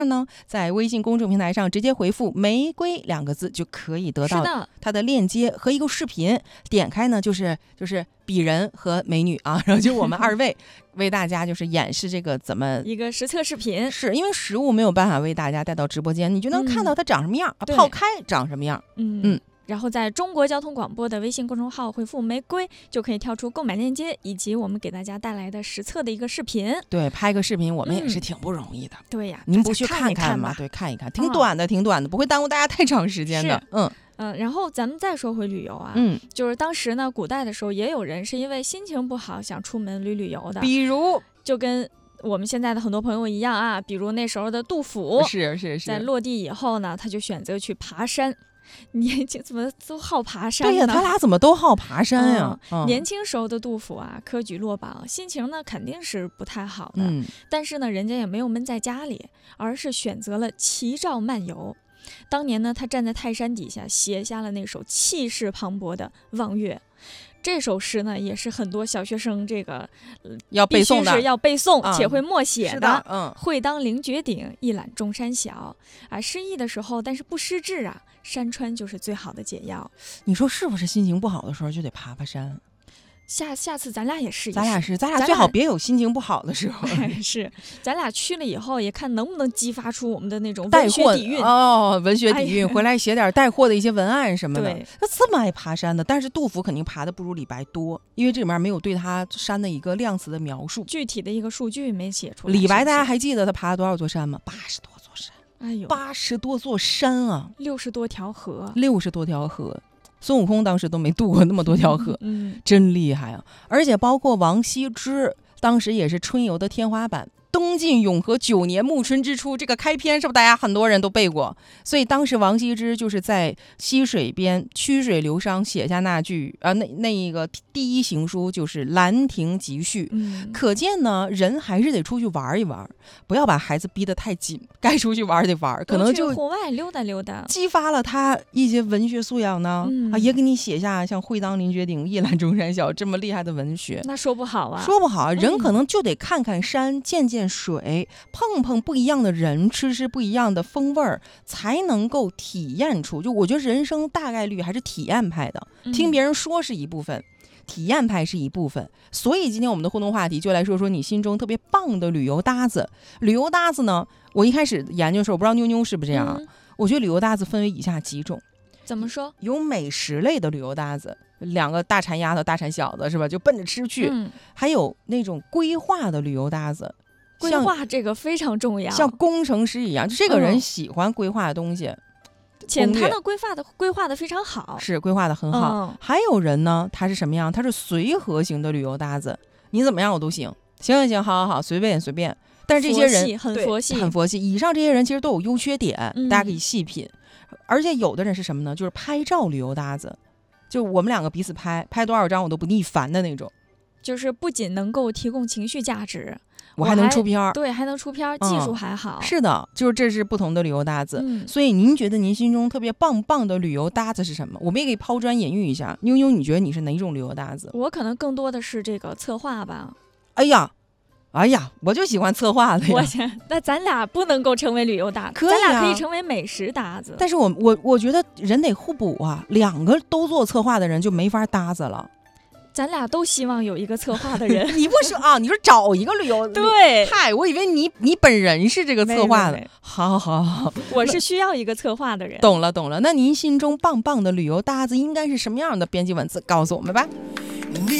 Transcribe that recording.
呢，在微信公众平台上直接回复玫瑰2个字就可以得到它的链接和一个视频，点开呢就是鄙人和美女啊，然后就我们2位为大家就是演示这个怎么一个实测视频， 是因为实物没有办法为大家带到直播间，你就能看到它长什么样，泡开长什么样。 然后在中国交通广播的微信公众号回复玫瑰，就可以跳出购买链接以及我们给大家带来的实测的一个视频。 对，拍个视频我们也是挺不容易的。 对呀， 您不去看看吗？对，看一看，挺短的，挺短的，不会耽误大家太长时间的。 然后咱们再说回旅游啊，就是当时呢，古代的时候也有人是因为心情不好想出门旅游的， 比如就跟我们现在的很多朋友一样啊，比如那时候的杜甫， 是在落地以后呢，他就选择去爬山。年轻怎么都好爬山呢？ 对呀，他俩怎么都好爬山呀？ 年轻时候的杜甫啊，科举落榜，心情呢肯定是不太好的。但是呢，人家也没有闷在家里，而是选择了齐赵漫游。当年呢，他站在泰山底下，写下了那首气势磅礴的《望岳》。这首诗呢，也是很多小学生这个要背诵的， 必须是要背诵且会默写的。 会当凌绝顶，一览众山小啊，失意的时候，但是不失志啊，山川就是最好的解药。 你说是不是？心情不好的时候就得爬山。 下次咱俩也试一试，咱俩最好别有心情不好的时候。 是，咱俩去了以后也看能不能激发出我们的那种文学底蕴文学底蕴，回来写点带货的一些文案什么的。他这么爱爬山的，但是杜甫肯定爬的不如李白多，因为这里面没有对他山的一个量词的描述， 具体的一个数据没写出来。 李白大家还记得他爬了多少座山吗？80多座山。 哎呦 ，80多座山啊 ，60多条河 ，60多条河。孙悟空当时都没渡过那么多条河，真厉害啊！而且包括王羲之，当时也是春游的天花板。东晋永和9年暮春之初，这个开篇是不是大家很多人都背过？所以当时王羲之就是在溪水边曲水流觞写下那句那一个第一行书就是《兰亭集序》。可见呢，人还是得出去玩一玩，不要把孩子逼得太紧，该出去玩得玩，可能就户外溜达溜达， 激发了他一些文学素养呢。也给你写下像会当凌绝顶，一览众山小这么厉害的文学。 那说不好啊， 说不好，人可能就得看看山，见见水，碰碰不一样的人，吃不一样的风味儿，才能够体验出。就我觉得人生大概率还是体验派的，听别人说是一部分，体验派是一部分。所以今天我们的互动话题就来说说你心中特别棒的旅游搭子。旅游搭子呢，我一开始研究的时候，我不知道妞妞是不是这样，我觉得旅游搭子分为以下几种。 怎么说？ 有美食类的旅游搭子，2个大馋丫头大馋小子是吧，就奔着吃去。还有那种规划的旅游搭子， 规划这个非常重要， 像工程师一样，就这个人喜欢规划的东西， 且他的规划的非常好， 是规划的很好。还有人呢，他是什么样？他是随和型的旅游搭子，你怎么样我都行，行，好，随便。但是这些人很佛系， 很佛系。以上这些人其实都有优缺点，大家可以细品。而且有的人是什么呢？就是拍照旅游搭子，就我们2个彼此拍多少张我都不腻烦的那种。 就是不仅能够提供情绪价值， 我还能出片， 对，还能出片，技术还好。 是的，就是这是不同的旅游搭子。所以您觉得您心中特别棒的旅游搭子是什么？我们也可以抛砖引玉一下。妞妞，你觉得你是哪种旅游搭子？ 我可能更多的是这个策划吧。 哎呀，我就喜欢策划的呀。 那咱俩不能够成为旅游搭子，咱俩可以成为美食搭子。 但是我觉得人得互补啊，2个都做策划的人就没法搭子了。 咱俩都希望有一个策划的人。 你不说啊？你说找一个旅游？ 对， 嗨，我以为你本人是这个策划的。好， 我是需要一个策划的人。 懂了。那您心中棒的旅游搭子应该是什么样的？编辑文字告诉我们吧。